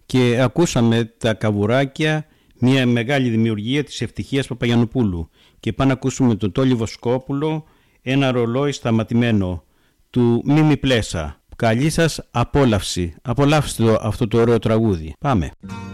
και ακούσαμε τα Καβουράκια, μια μεγάλη δημιουργία της Ευτυχίας Παπαγιαννοπούλου, και πάμε να ακούσουμε τον Τόλι Βοσκόπουλο, ένα ρολόι σταματημένο, του Μίμη Πλέσα. Καλή σας απόλαυση. Απολαύστε αυτό το ωραίο τραγούδι. Πάμε.